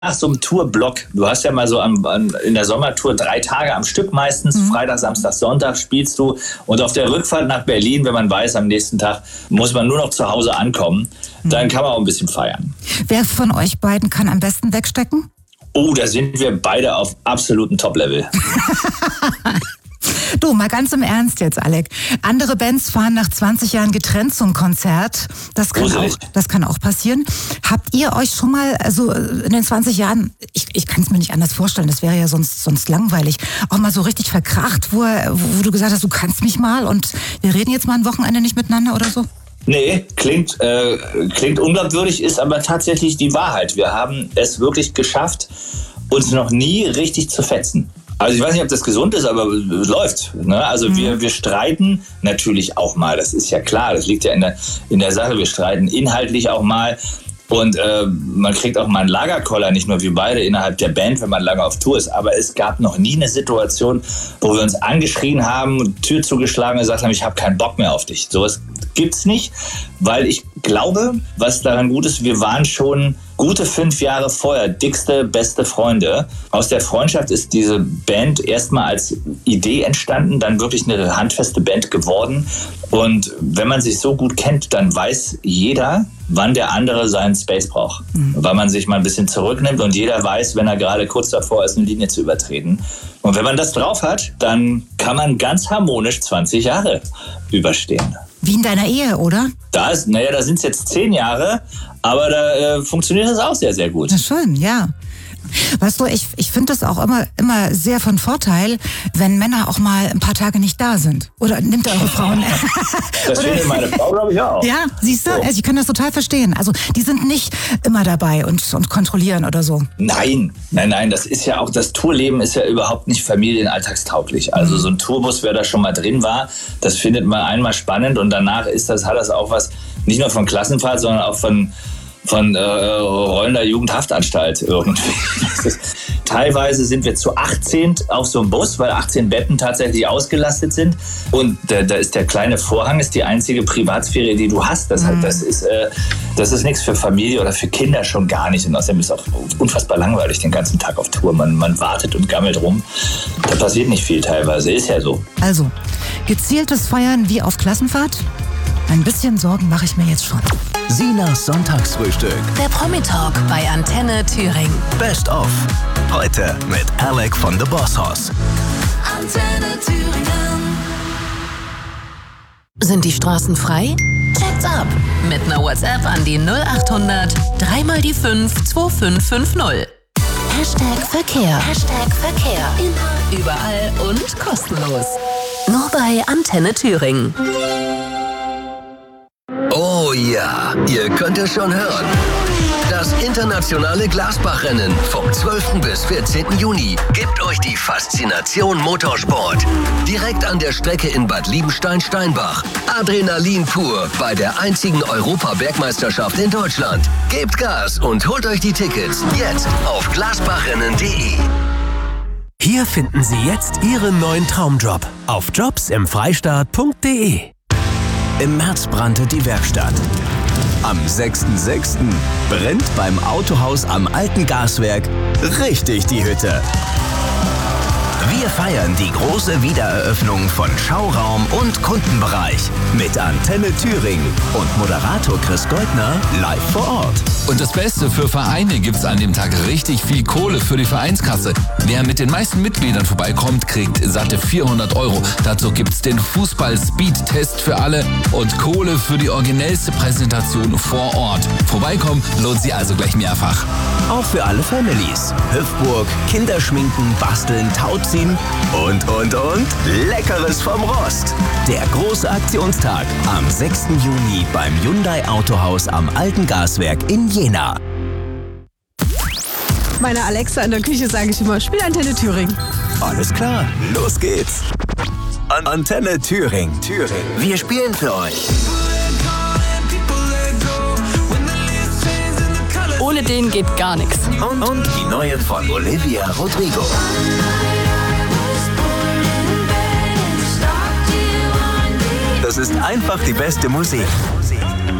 nach so einem Tourblock, du hast ja mal so in der Sommertour 3 Tage am Stück meistens, Freitag, Samstag, Sonntag spielst du und auf der Rückfahrt nach Berlin, wenn man weiß, am nächsten Tag muss man nur noch zu Hause ankommen, dann kann man auch ein bisschen feiern. Wer von euch beiden kann am besten wegstecken? Oh, da sind wir beide auf absolutem Top-Level. Du, mal ganz im Ernst jetzt, Alec. Andere Bands fahren nach 20 Jahren getrennt zum Konzert. Das kann auch passieren. Habt ihr euch schon mal, also in den 20 Jahren, ich kann es mir nicht anders vorstellen, das wäre ja sonst langweilig, auch mal so richtig verkracht, wo du gesagt hast, du kannst mich mal und wir reden jetzt mal ein Wochenende nicht miteinander oder so? Nee, klingt unglaubwürdig, ist aber tatsächlich die Wahrheit. Wir haben es wirklich geschafft, uns noch nie richtig zu fetzen. Also ich weiß nicht, ob das gesund ist, aber es läuft. Ne? Also wir streiten natürlich auch mal, das ist ja klar, das liegt ja in der Sache. Wir streiten inhaltlich auch mal und man kriegt auch mal einen Lagerkoller, nicht nur wir beide innerhalb der Band, wenn man lange auf Tour ist. Aber es gab noch nie eine Situation, wo wir uns angeschrien haben, Tür zugeschlagen und gesagt haben, ich habe keinen Bock mehr auf dich. Sowas gibt's nicht, weil ich glaube, was daran gut ist, wir waren schon gute 5 Jahre vorher dickste, beste Freunde. Aus der Freundschaft ist diese Band erstmal als Idee entstanden, dann wirklich eine handfeste Band geworden. Und wenn man sich so gut kennt, dann weiß jeder, wann der andere seinen Space braucht. Weil man sich mal ein bisschen zurücknimmt und jeder weiß, wenn er gerade kurz davor ist, eine Linie zu übertreten. Und wenn man das drauf hat, dann kann man ganz harmonisch 20 Jahre überstehen. Wie in deiner Ehe, oder? Da sind es jetzt 10 Jahre, aber da funktioniert das auch sehr, sehr gut. Na schön, ja. Weißt du, ich finde das auch immer sehr von Vorteil, wenn Männer auch mal ein paar Tage nicht da sind. Oder nimmt eure Frauen. Das findet meine Frau, glaube ich, auch. Ja, siehst du? So. Also ich kann das total verstehen. Also die sind nicht immer dabei und kontrollieren oder so. Nein, das ist ja auch, das Tourleben ist ja überhaupt nicht familienalltagstauglich. Also so ein Tourbus, wer da schon mal drin war, das findet man einmal spannend und danach hat das auch was, nicht nur von Klassenfahrt, sondern auch von rollender Jugendhaftanstalt irgendwie. Teilweise sind wir zu 18 auf so einem Bus, weil 18 Betten tatsächlich ausgelastet sind. Und da ist der kleine Vorhang, ist die einzige Privatsphäre, die du hast. Das ist nichts für Familie oder für Kinder schon gar nicht. Und außerdem ist es auch unfassbar langweilig den ganzen Tag auf Tour. Man wartet und gammelt rum. Da passiert nicht viel teilweise, ist ja so. Also, gezieltes Feiern wie auf Klassenfahrt? Ein bisschen Sorgen mache ich mir jetzt schon. Sinas Sonntagsfrühstück. Der Promi-Talk bei Antenne Thüringen. Best of. Heute mit Alec von The Boss Hoss. Antenne Thüringen. Sind die Straßen frei? Check's ab. Mit einer WhatsApp an die 0800 3 mal die 5 2550. #Verkehr. #Verkehr. Immer, überall und kostenlos. Nur bei Antenne Thüringen. Oh ja, ihr könnt es schon hören. Das internationale Glasbach-Rennen vom 12. bis 14. Juni gibt euch die Faszination Motorsport. Direkt an der Strecke in Bad Liebenstein-Steinbach. Adrenalin pur bei der einzigen Europa-Bergmeisterschaft in Deutschland. Gebt Gas und holt euch die Tickets jetzt auf glasbachrennen.de. Hier finden Sie jetzt Ihren neuen Traumjob auf jobsimfreistaat.de. Im März brannte die Werkstatt. Am 6.6. brennt beim Autohaus am Alten Gaswerk richtig die Hütte. Wir feiern die große Wiedereröffnung von Schauraum und Kundenbereich mit Antenne Thüringen und Moderator Chris Goldner live vor Ort. Und das Beste, für Vereine gibt's an dem Tag richtig viel Kohle für die Vereinskasse. Wer mit den meisten Mitgliedern vorbeikommt, kriegt satte 400 €. Dazu gibt's den Fußball-Speed-Test für alle und Kohle für die originellste Präsentation vor Ort. Vorbeikommen lohnt sich also gleich mehrfach. Auch für alle Families. Hüpfburg, Kinderschminken, Basteln, Tauziehen und Leckeres vom Rost. Der große Aktionstag am 6. Juni beim Hyundai Autohaus am Alten Gaswerk in Jena. Meiner Alexa in der Küche sage ich immer, spiel Antenne Thüringen. Alles klar, los geht's. Antenne Thüringen. Wir spielen für euch. Ohne den geht gar nichts. Und die neue von Olivia Rodrigo. Das ist einfach die beste Musik.